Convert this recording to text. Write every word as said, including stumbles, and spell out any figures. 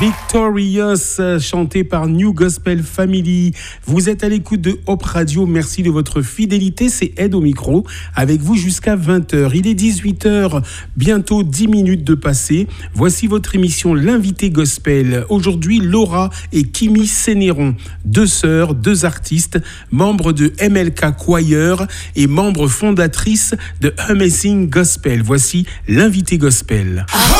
Victorious, chanté par New Gospel Family. Vous êtes à l'écoute de Hope Radio. Merci de votre fidélité. C'est Ed au micro, avec vous jusqu'à vingt heures. Il est dix-huit heures, bientôt dix minutes de passé. Voici votre émission L'invité Gospel. Aujourd'hui, Laura et Kimi Sénéron, deux sœurs, deux artistes, membres de M L K Choir et membres fondatrices de Amazing Gospel. Voici L'invité Gospel. Ah.